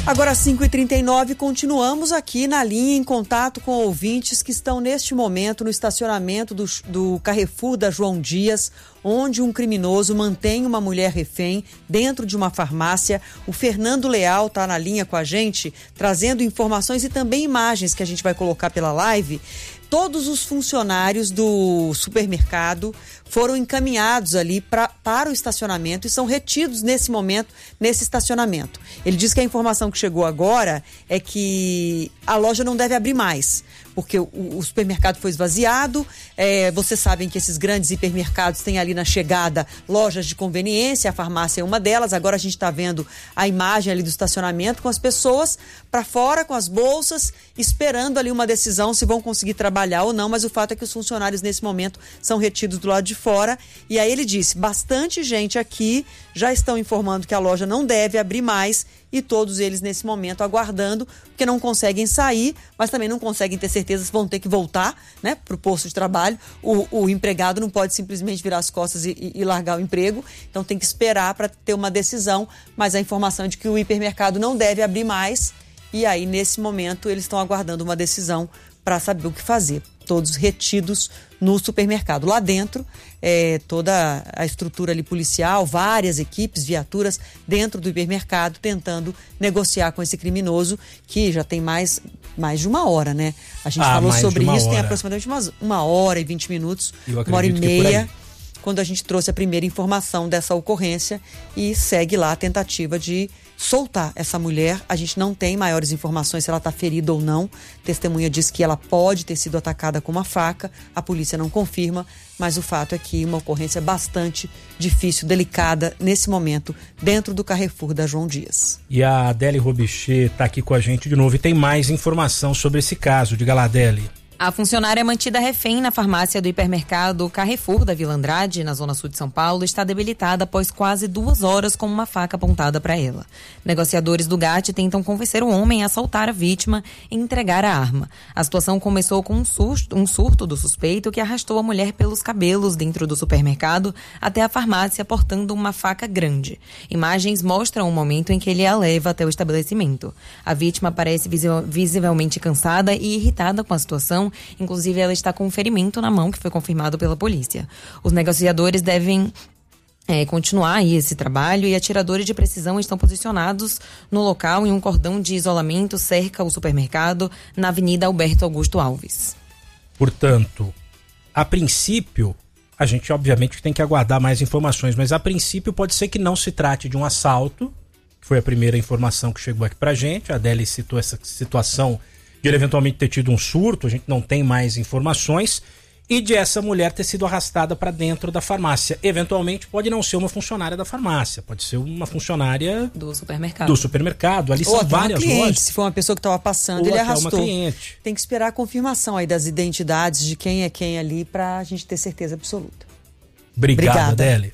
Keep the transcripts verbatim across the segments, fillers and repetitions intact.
Agora cinco e trinta e nove, continuamos aqui na linha em contato com ouvintes que estão neste momento no estacionamento do, do Carrefour da João Dias, onde um criminoso mantém uma mulher refém dentro de uma farmácia. O Fernando Leal está na linha com a gente, trazendo informações e também imagens que a gente vai colocar pela live. Todos os funcionários do supermercado foram encaminhados ali pra, para o estacionamento e são retidos nesse momento, nesse estacionamento. Ele diz que a informação que chegou agora é que a loja não deve abrir mais, porque o, o supermercado foi esvaziado. É, vocês sabem que esses grandes hipermercados têm ali na chegada lojas de conveniência, a farmácia é uma delas. Agora a gente está vendo a imagem ali do estacionamento com as pessoas para fora, com as bolsas, esperando ali uma decisão se vão conseguir trabalhar ou não, mas o fato é que os funcionários nesse momento são retidos do lado de fora. E aí ele disse, bastante gente aqui já estão informando que a loja não deve abrir mais e todos eles nesse momento aguardando, porque não conseguem sair, mas também não conseguem ter certeza se vão ter que voltar, né, para o posto de trabalho. O, o empregado não pode simplesmente virar as costas e, e, e largar o emprego, então tem que esperar para ter uma decisão, mas a informação é de que o hipermercado não deve abrir mais e aí nesse momento eles estão aguardando uma decisão para saber o que fazer. Todos retidos no supermercado. Lá dentro, é, toda a estrutura ali policial, várias equipes, viaturas dentro do hipermercado tentando negociar com esse criminoso que já tem mais, mais de uma hora, né? A gente ah, falou sobre isso, hora. Tem aproximadamente umas, uma hora e vinte minutos, uma hora e meia, quando a gente trouxe a primeira informação dessa ocorrência e segue lá a tentativa de soltar essa mulher. A gente não tem maiores informações se ela está ferida ou não. Testemunha diz que ela pode ter sido atacada com uma faca. A polícia não confirma, mas o fato é que uma ocorrência bastante difícil, delicada nesse momento, dentro do Carrefour da João Dias. E a Adélie Robichê está aqui com a gente de novo e tem mais informação sobre esse caso. Diga lá, Adélie. A funcionária mantida refém na farmácia do hipermercado Carrefour da Vila Andrade, na zona sul de São Paulo, está debilitada após quase duas horas com uma faca apontada para ela. Negociadores do G A T tentam convencer o homem a soltar a vítima e entregar a arma. A situação começou com um surto, um surto do suspeito que arrastou a mulher pelos cabelos dentro do supermercado até a farmácia portando uma faca grande. Imagens mostram o momento em que ele a leva até o estabelecimento. A vítima parece visivelmente cansada e irritada com a situação. Inclusive, ela está com um ferimento na mão que foi confirmado pela polícia. Os negociadores devem é, continuar aí esse trabalho e atiradores de precisão estão posicionados no local em um cordão de isolamento cerca o supermercado na Avenida Alberto Augusto Alves. Portanto, a princípio, a gente obviamente tem que aguardar mais informações, mas a princípio pode ser que não se trate de um assalto, que foi a primeira informação que chegou aqui pra gente. A Adélie citou essa situação de ele eventualmente ter tido um surto, a gente não tem mais informações, e de essa mulher ter sido arrastada para dentro da farmácia. Eventualmente pode não ser uma funcionária da farmácia, pode ser uma funcionária do supermercado. Do supermercado. Ali ou são várias cliente, lojas. Se for uma pessoa que estava passando, ou ele até arrastou. Uma cliente. Tem que esperar a confirmação aí das identidades de quem é quem ali para a gente ter certeza absoluta. Obrigado, Obrigada, Adélie.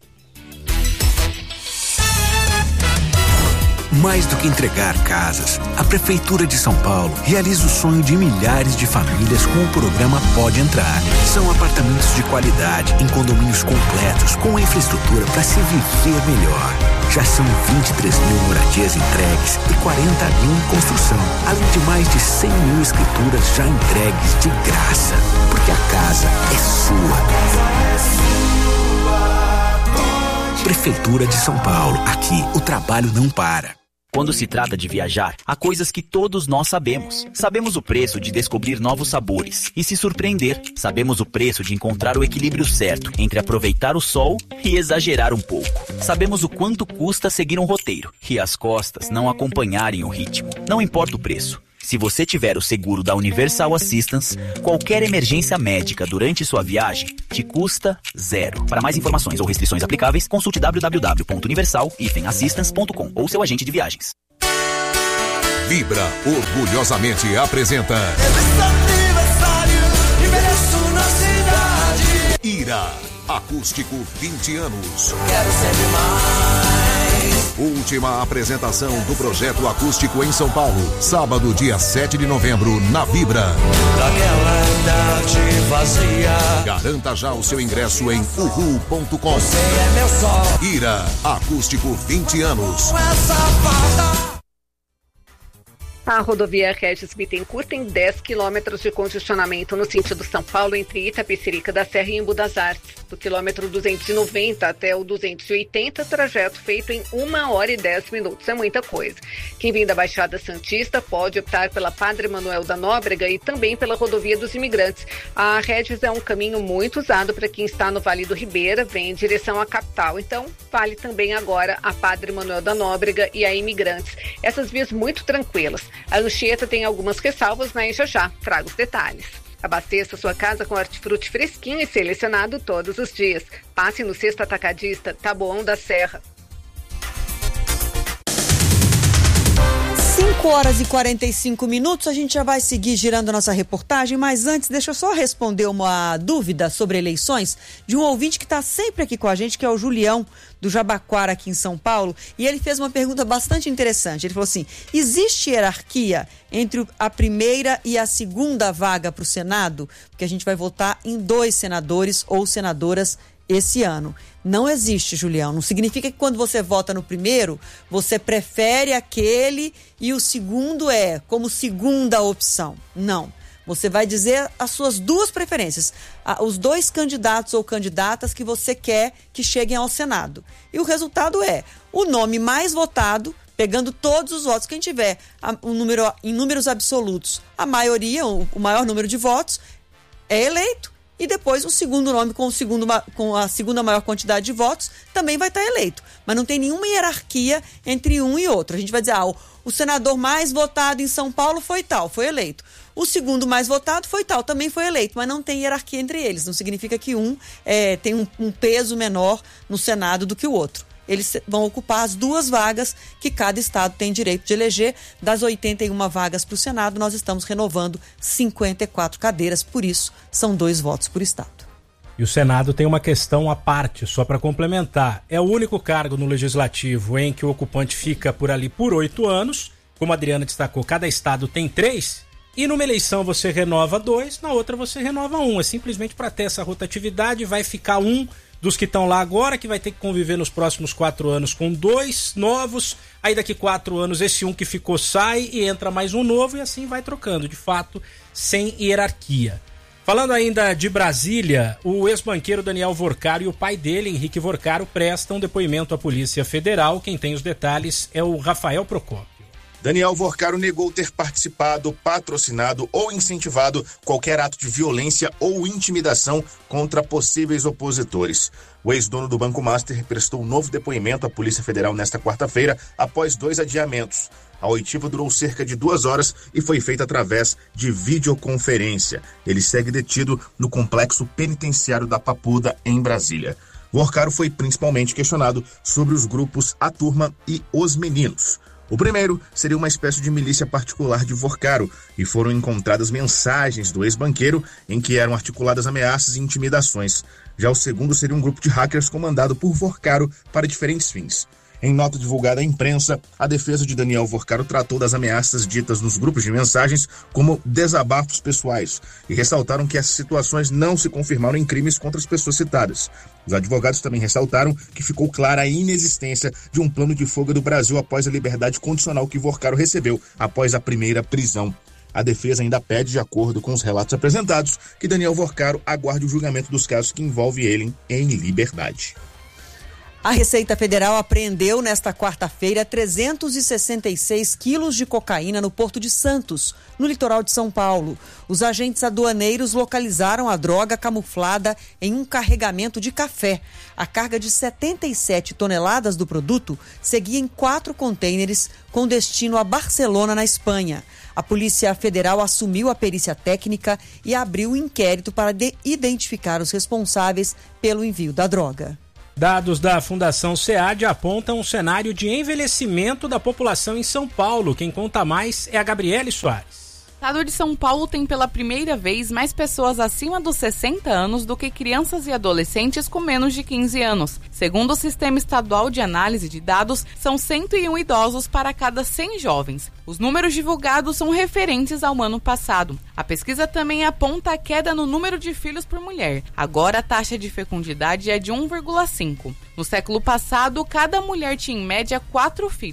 Mais do que entregar casas, a Prefeitura de São Paulo realiza o sonho de milhares de famílias com o programa Pode Entrar. São apartamentos de qualidade, em condomínios completos, com infraestrutura para se viver melhor. Já são vinte e três mil moradias entregues e quarenta mil em construção, além de mais de cem mil escrituras já entregues de graça. Porque a casa é sua. Prefeitura de São Paulo. Aqui, o trabalho não para. Quando se trata de viajar, há coisas que todos nós sabemos. Sabemos o preço de descobrir novos sabores e se surpreender. Sabemos o preço de encontrar o equilíbrio certo entre aproveitar o sol e exagerar um pouco. Sabemos o quanto custa seguir um roteiro e as costas não acompanharem o ritmo. Não importa o preço. Se você tiver o seguro da Universal Assistance, qualquer emergência médica durante sua viagem te custa zero. Para mais informações ou restrições aplicáveis, consulte w w w ponto universal assistance ponto com ou seu agente de viagens. Vibra orgulhosamente apresenta Ira, acústico vinte anos. Quero sempre mais. Última apresentação do projeto acústico em São Paulo, sábado, dia sete de novembro, na Vibra. Daquela idade vazia. Garanta já o seu ingresso em uhu ponto com. Você é meu sol. Ira, acústico vinte anos. Essa farda. A rodovia Regis Bittencourt tem dez quilômetros de congestionamento no sentido São Paulo entre Itapecerica da Serra e Embu das Artes. Do quilômetro duzentos e noventa até o duzentos e oitenta, trajeto feito em uma hora e dez minutos. É muita coisa. Quem vem da Baixada Santista pode optar pela Padre Manuel da Nóbrega e também pela rodovia dos Imigrantes. A Regis é um caminho muito usado para quem está no Vale do Ribeira, vem em direção à capital. Então, vale também agora a Padre Manuel da Nóbrega e a Imigrantes. Essas vias muito tranquilas. A Anchieta tem algumas ressalvas, mas já já trago os detalhes. Abasteça sua casa com hortifruti fresquinho e selecionado todos os dias. Passe no Cesto Atacadista Taboão da Serra. cinco horas e quarenta e cinco minutos, a gente já vai seguir girando nossa reportagem, mas antes deixa eu só responder uma dúvida sobre eleições de um ouvinte que está sempre aqui com a gente, que é o Julião, do Jabaquara, aqui em São Paulo, e ele fez uma pergunta bastante interessante. Ele falou assim: existe hierarquia entre a primeira e a segunda vaga para o Senado? Porque a gente vai votar em dois senadores ou senadoras esse ano. Não existe, Julião. Não significa que quando você vota no primeiro, você prefere aquele e o segundo é como segunda opção. Não. Você vai dizer as suas duas preferências, os dois candidatos ou candidatas que você quer que cheguem ao Senado. E o resultado é o nome mais votado, pegando todos os votos. Quem tiver um número, em números absolutos, a maioria, o, o maior número de votos, é eleito. E depois o segundo nome com, o segundo, com a segunda maior quantidade de votos também vai estar eleito. Mas não tem nenhuma hierarquia entre um e outro. A gente vai dizer, ah, o, o senador mais votado em São Paulo foi tal, foi eleito. O segundo mais votado foi tal, também foi eleito. Mas não tem hierarquia entre eles. Não significa que um é, tem um, um peso menor no Senado do que o outro. Eles vão ocupar as duas vagas que cada estado tem direito de eleger. Das oitenta e uma vagas para o Senado, nós estamos renovando cinquenta e quatro cadeiras, por isso são dois votos por estado. E o Senado tem uma questão à parte, só para complementar. É o único cargo no Legislativo em que o ocupante fica por ali por oito anos. Como a Adriana destacou, cada estado tem três. E numa eleição você renova dois, na outra você renova um. É simplesmente para ter essa rotatividade, vai ficar um dos que estão lá agora, que vai ter que conviver nos próximos quatro anos com dois novos, aí daqui quatro anos esse um que ficou sai e entra mais um novo e assim vai trocando, de fato, sem hierarquia. Falando ainda de Brasília, o ex-banqueiro Daniel Vorcaro e o pai dele, Henrique Vorcaro, prestam depoimento à Polícia Federal. Quem tem os detalhes é o Rafael Procópio. Daniel Vorcaro negou ter participado, patrocinado ou incentivado qualquer ato de violência ou intimidação contra possíveis opositores. O ex-dono do Banco Master prestou um novo depoimento à Polícia Federal nesta quarta-feira, após dois adiamentos. A oitiva durou cerca de duas horas e foi feita através de videoconferência. Ele segue detido no complexo penitenciário da Papuda, em Brasília. Vorcaro foi principalmente questionado sobre os grupos A Turma e Os Meninos. O primeiro seria uma espécie de milícia particular de Vorcaro e foram encontradas mensagens do ex-banqueiro em que eram articuladas ameaças e intimidações. Já o segundo seria um grupo de hackers comandado por Vorcaro para diferentes fins. Em nota divulgada à imprensa, a defesa de Daniel Vorcaro tratou das ameaças ditas nos grupos de mensagens como desabafos pessoais e ressaltaram que essas situações não se confirmaram em crimes contra as pessoas citadas. Os advogados também ressaltaram que ficou clara a inexistência de um plano de fuga do Brasil após a liberdade condicional que Vorcaro recebeu após a primeira prisão. A defesa ainda pede, de acordo com os relatos apresentados, que Daniel Vorcaro aguarde o julgamento dos casos que envolvem ele em liberdade. A Receita Federal apreendeu nesta quarta-feira trezentos e sessenta e seis quilos de cocaína no Porto de Santos, no litoral de São Paulo. Os agentes aduaneiros localizaram a droga camuflada em um carregamento de café. A carga de setenta e sete toneladas do produto seguia em quatro contêineres com destino a Barcelona, na Espanha. A Polícia Federal assumiu a perícia técnica e abriu um inquérito para de- identificar os responsáveis pelo envio da droga. Dados da Fundação SEAD apontam um cenário de envelhecimento da população em São Paulo. Quem conta mais é a Gabriele Soares. O estado de São Paulo tem pela primeira vez mais pessoas acima dos sessenta anos do que crianças e adolescentes com menos de quinze anos. Segundo o Sistema Estadual de Análise de Dados, são cento e um idosos para cada cem jovens. Os números divulgados são referentes ao ano passado. A pesquisa também aponta a queda no número de filhos por mulher. Agora a taxa de fecundidade é de um vírgula cinco. No século passado, cada mulher tinha em média quatro filhos.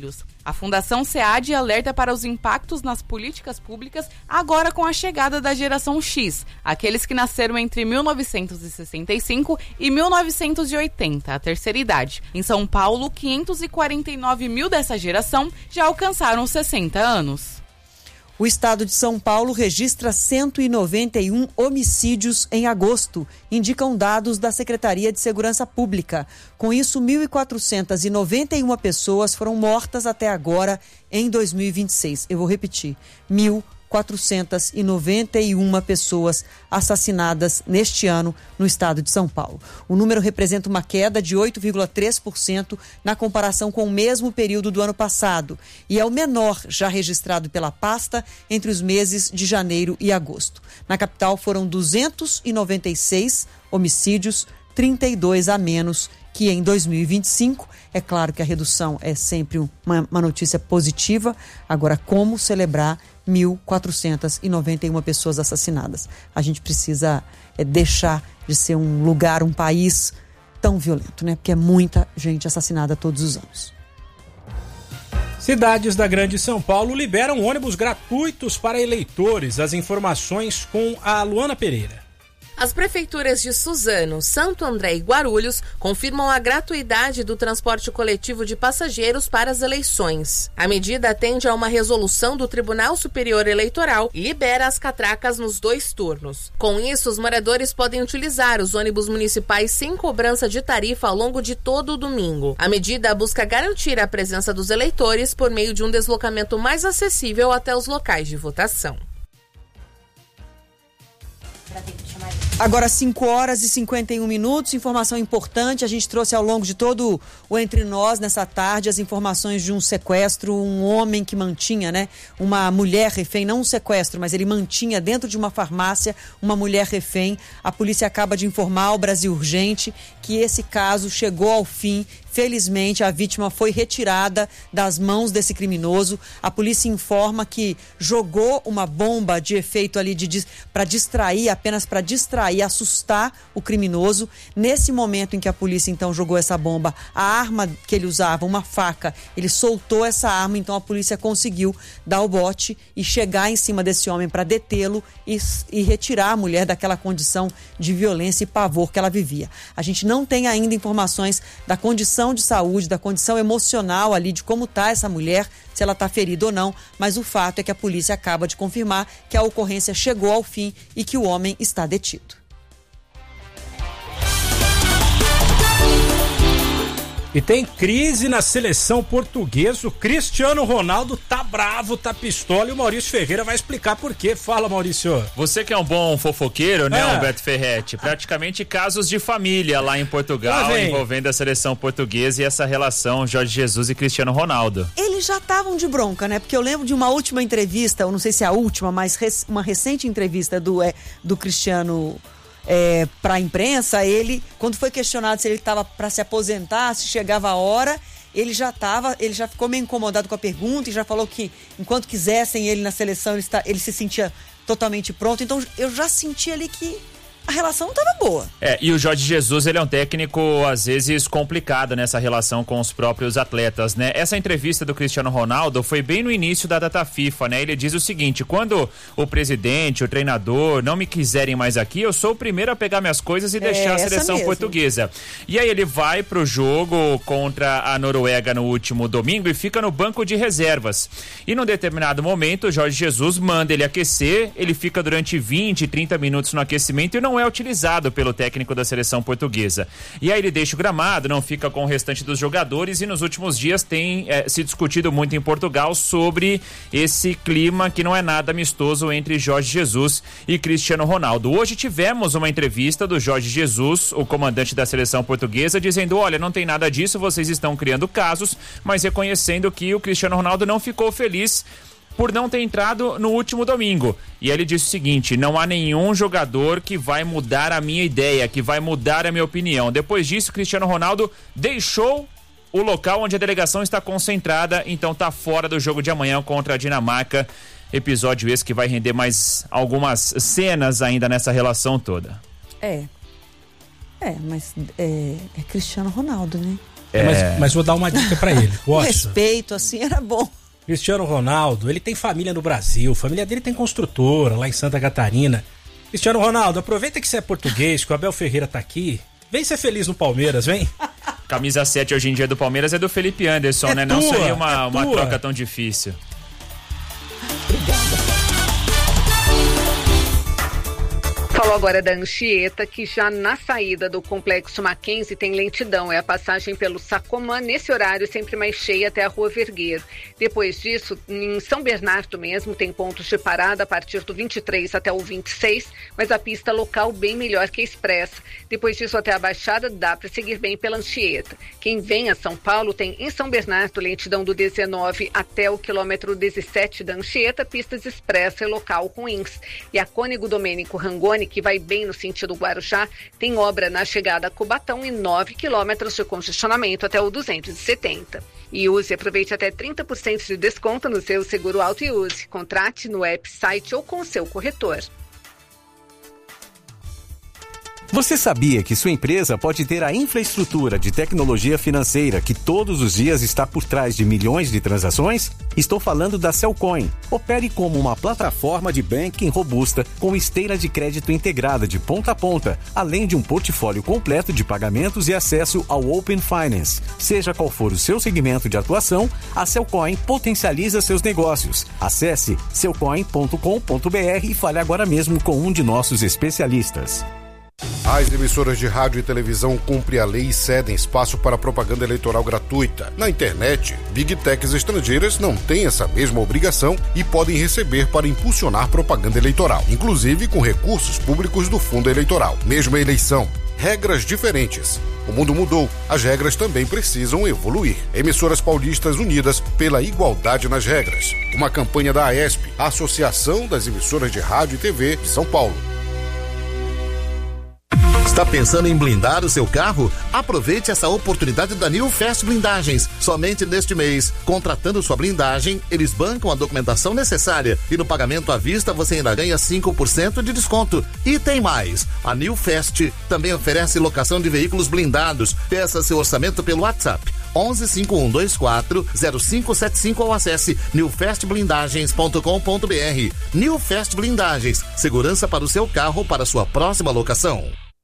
A Fundação SEAD alerta para os impactos nas políticas públicas agora com a chegada da geração X, aqueles que nasceram entre mil novecentos e sessenta e cinco e mil novecentos e oitenta, a terceira idade. Em São Paulo, quinhentos e quarenta e nove mil dessa geração já alcançaram sessenta anos. O estado de São Paulo registra cento e noventa e um homicídios em agosto, indicam dados da Secretaria de Segurança Pública. Com isso, mil e quatrocentas e noventa e uma pessoas foram mortas até agora em dois mil e vinte e seis. Eu vou repetir, mil quatrocentas e noventa e uma pessoas assassinadas neste ano no estado de São Paulo. O número representa uma queda de oito vírgula três por cento na comparação com o mesmo período do ano passado e é o menor já registrado pela pasta entre os meses de janeiro e agosto. Na capital foram duzentos e noventa e seis homicídios, trinta e dois a menos que em dois mil e vinte e cinco. É claro que a redução é sempre uma, uma notícia positiva. Agora, como celebrar mil quatrocentas e noventa e uma pessoas assassinadas? A gente precisa é, deixar de ser um lugar, um país tão violento, né? Porque é muita gente assassinada todos os anos. Cidades da Grande São Paulo liberam ônibus gratuitos para eleitores. As informações com a Luana Pereira. As prefeituras de Suzano, Santo André e Guarulhos confirmam a gratuidade do transporte coletivo de passageiros para as eleições. A medida atende a uma resolução do Tribunal Superior Eleitoral e libera as catracas nos dois turnos. Com isso, os moradores podem utilizar os ônibus municipais sem cobrança de tarifa ao longo de todo o domingo. A medida busca garantir a presença dos eleitores por meio de um deslocamento mais acessível até os locais de votação. Agora cinco horas e cinquenta e um minutos, informação importante, a gente trouxe ao longo de todo o Entre Nós nessa tarde as informações de um sequestro, um homem que mantinha, né, uma mulher refém, não um sequestro, mas ele mantinha dentro de uma farmácia uma mulher refém. A polícia acaba de informar ao Brasil Urgente que esse caso chegou ao fim. Felizmente, a vítima foi retirada das mãos desse criminoso. A polícia informa que jogou uma bomba de efeito ali de, para distrair, apenas para distrair, assustar o criminoso. Nesse momento em que a polícia então jogou essa bomba, a arma que ele usava, uma faca, ele soltou essa arma, então a polícia conseguiu dar o bote e chegar em cima desse homem para detê-lo e, e retirar a mulher daquela condição de violência e pavor que ela vivia. A gente não tem ainda informações da condição de saúde, da condição emocional ali, de como está essa mulher, se ela está ferida ou não, mas o fato é que a polícia acaba de confirmar que a ocorrência chegou ao fim e que o homem está detido. E tem crise na seleção portuguesa. O Cristiano Ronaldo tá bravo, tá pistola, e o Maurício Ferreira vai explicar por quê. Fala, Maurício. Você que é um bom fofoqueiro, né, é. Humberto Ferretti? Praticamente casos de família lá em Portugal, envolvendo a seleção portuguesa e essa relação Jorge Jesus e Cristiano Ronaldo. Eles já estavam de bronca, né? Porque eu lembro de uma última entrevista, eu não sei se é a última, mas res, uma recente entrevista do, é, do Cristiano É, para a imprensa. Ele, quando foi questionado se ele estava para se aposentar, se chegava a hora, ele já estava, ele já ficou meio incomodado com a pergunta e já falou que enquanto quisessem ele na seleção, ele, está, ele se sentia totalmente pronto. Então eu já senti ali que a relação estava boa. É, e o Jorge Jesus, ele é um técnico, às vezes, complicado nessa relação com os próprios atletas, né? Essa entrevista do Cristiano Ronaldo foi bem no início da data FIFA, né? Ele diz o seguinte: quando o presidente, o treinador não me quiserem mais aqui, eu sou o primeiro a pegar minhas coisas e deixar é, a seleção mesmo. portuguesa. E aí ele vai pro jogo contra a Noruega no último domingo e fica no banco de reservas. E num determinado momento, o Jorge Jesus manda ele aquecer, ele fica durante vinte, trinta minutos no aquecimento e não é utilizado pelo técnico da seleção portuguesa. E aí ele deixa o gramado, não fica com o restante dos jogadores, e nos últimos dias tem é, se discutido muito em Portugal sobre esse clima que não é nada amistoso entre Jorge Jesus e Cristiano Ronaldo. Hoje tivemos uma entrevista do Jorge Jesus, o comandante da seleção portuguesa, dizendo: olha, não tem nada disso, vocês estão criando casos, mas reconhecendo que o Cristiano Ronaldo não ficou feliz por não ter entrado no último domingo. E ele disse o seguinte: não há nenhum jogador que vai mudar a minha ideia, que vai mudar a minha opinião. Depois disso, Cristiano Ronaldo deixou o local onde a delegação está concentrada, então está fora do jogo de amanhã contra a Dinamarca. Episódio esse que vai render mais algumas cenas ainda nessa relação toda. É. É, mas é, é Cristiano Ronaldo, né? É... Mas, mas vou dar uma dica pra ele. O respeito, assim, era bom. Cristiano Ronaldo, ele tem família no Brasil, a família dele tem construtora lá em Santa Catarina. Cristiano Ronaldo, aproveita que você é português, que o Abel Ferreira tá aqui. Vem ser feliz no Palmeiras, vem. Camisa sete hoje em dia do Palmeiras é do Felipe Anderson, é né? Tua, Não seria uma, é uma troca tão difícil. Falou agora da Anchieta, que já na saída do Complexo Mackenzie tem lentidão. É a passagem pelo Sacomã, nesse horário sempre mais cheia até a Rua Vergueiro. Depois disso, em São Bernardo mesmo, tem pontos de parada a partir do vinte e três até o vinte e seis, mas a pista local bem melhor que a expressa. Depois disso, até a Baixada, dá para seguir bem pela Anchieta. Quem vem a São Paulo tem em São Bernardo lentidão do dezenove até o quilômetro dezessete da Anchieta, pistas expressa e local ruins. E a Cônego Domênico Rangoni, que vai bem no sentido Guarujá, tem obra na chegada a Cubatão e nove quilômetros de congestionamento até o duzentos e setenta. E use, aproveite até trinta por cento de desconto no seu seguro auto e use. Contrate no app, site ou com seu corretor. Você sabia que sua empresa pode ter a infraestrutura de tecnologia financeira que todos os dias está por trás de milhões de transações? Estou falando da Cellcoin. Opere como uma plataforma de banking robusta com esteira de crédito integrada de ponta a ponta, além de um portfólio completo de pagamentos e acesso ao Open Finance. Seja qual for o seu segmento de atuação, a Cellcoin potencializa seus negócios. Acesse cellcoin ponto com ponto b r e fale agora mesmo com um de nossos especialistas. As emissoras de rádio e televisão cumprem a lei e cedem espaço para propaganda eleitoral gratuita. Na internet, Big Techs estrangeiras não têm essa mesma obrigação e podem receber para impulsionar propaganda eleitoral, inclusive com recursos públicos do fundo eleitoral. Mesma eleição, regras diferentes. O mundo mudou, as regras também precisam evoluir. Emissoras paulistas unidas pela igualdade nas regras. Uma campanha da AESP, a Associação das Emissoras de Rádio e T V de São Paulo. Está pensando em blindar o seu carro? Aproveite essa oportunidade da New Fast Blindagens. Somente neste mês, contratando sua blindagem, eles bancam a documentação necessária e no pagamento à vista você ainda ganha cinco por cento de desconto. E tem mais, a New Fast também oferece locação de veículos blindados. Peça seu orçamento pelo WhatsApp onze cinco um dois quatro zero cinco sete cinco ou acesse new fast blindagens ponto com ponto b r. New Fast Blindagens, segurança para o seu carro para sua próxima locação.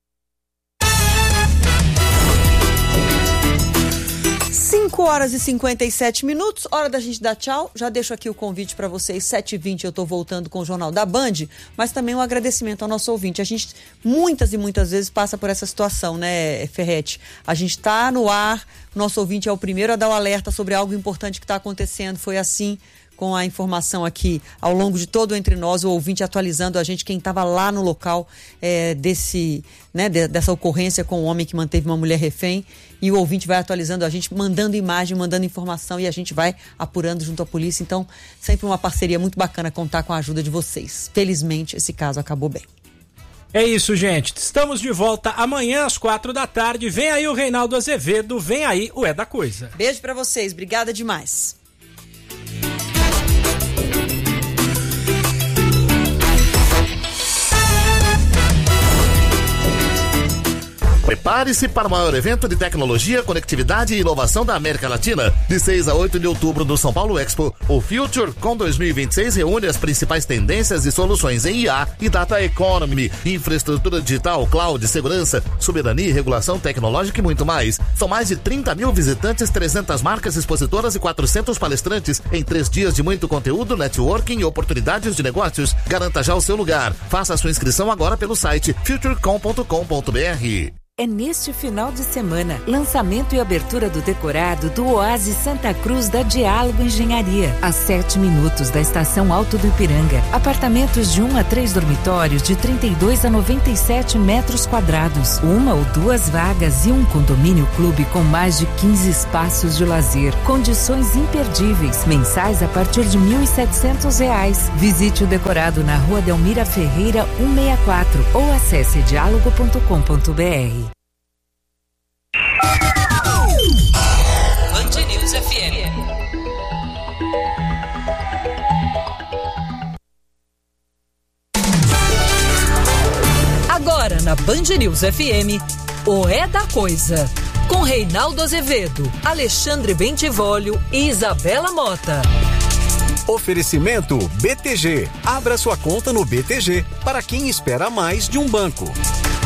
cinco horas e cinquenta e sete minutos, hora da gente dar tchau. Já deixo aqui o convite para vocês, sete e vinte eu tô voltando com o Jornal da Band, mas também um agradecimento ao nosso ouvinte. A gente muitas e muitas vezes passa por essa situação, né, Ferretti? A gente tá no ar, nosso ouvinte é o primeiro a dar o alerta sobre algo importante que está acontecendo. Foi assim com a informação aqui ao longo de todo Entre Nós, o ouvinte atualizando a gente, quem estava lá no local é, desse, né, de, dessa ocorrência com o homem que manteve uma mulher refém, e o ouvinte vai atualizando a gente, mandando imagem, mandando informação, e a gente vai apurando junto à polícia. Então, sempre uma parceria muito bacana contar com a ajuda de vocês. Felizmente, esse caso acabou bem. É isso, gente. Estamos de volta amanhã às quatro da tarde. Vem aí o Reinaldo Azevedo, vem aí o É da Coisa. Beijo pra vocês, obrigada demais. Prepare-se para o maior evento de tecnologia, conectividade e inovação da América Latina. De seis a oito de outubro no São Paulo Expo, o FutureCon dois mil e vinte e seis reúne as principais tendências e soluções em I A e Data Economy, infraestrutura digital, cloud, segurança, soberania e regulação tecnológica e muito mais. São mais de trinta mil visitantes, trezentas marcas expositoras e quatrocentos palestrantes em três dias de muito conteúdo, networking e oportunidades de negócios. Garanta já o seu lugar. Faça a sua inscrição agora pelo site futurecom ponto com ponto b r. É neste final de semana, lançamento e abertura do decorado do Oásis Santa Cruz da Diálogo Engenharia, a sete minutos da Estação Alto do Ipiranga. Apartamentos de um a três dormitórios de trinta e dois a noventa e sete metros quadrados, uma ou duas vagas e um condomínio clube com mais de quinze espaços de lazer. Condições imperdíveis, mensais a partir de mil e setecentos reais. Visite o decorado na Rua Delmira Ferreira cento e sessenta e quatro ou acesse diálogo ponto com ponto b r. Band News F M. Agora na Band News F M, o É da Coisa, Com Reinaldo Azevedo, Alexandre Bentivolio e Isabela Mota. Oferecimento B T G. Abra sua conta no B T G para quem espera mais de um banco.